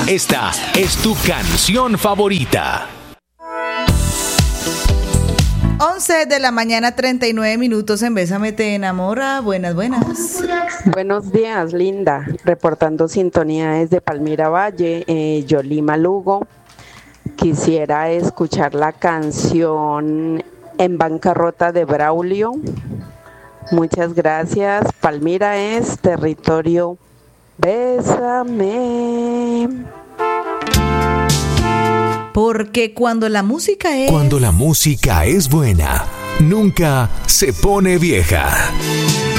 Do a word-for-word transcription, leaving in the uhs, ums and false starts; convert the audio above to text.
Esta es tu canción favorita. once de la mañana, treinta y nueve minutos en Bésame Te Enamora. Buenas, buenas. Buenos días, Linda. Reportando sintonía desde Palmira Valle, eh, Yolima Lugo. Quisiera escuchar la canción En Bancarrota de Braulio. Muchas gracias. Palmira es territorio. Bésame. Porque cuando la música es... Cuando la música es buena, nunca se pone vieja.